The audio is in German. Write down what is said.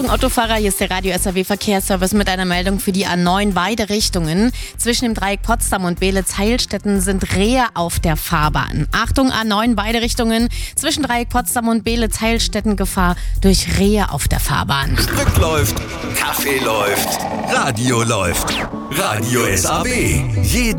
Achtung Autofahrer, hier ist der Radio SAW Verkehrsservice mit einer Meldung für die A9 beide Richtungen. Zwischen dem Dreieck Potsdam und Beelitz-Heilstätten sind Rehe auf der Fahrbahn. Achtung A9 beide Richtungen. Zwischen Dreieck Potsdam und Beelitz-Heilstätten Gefahr durch Rehe auf der Fahrbahn. Stück läuft, Kaffee läuft, Radio läuft. Radio SAW. Jeden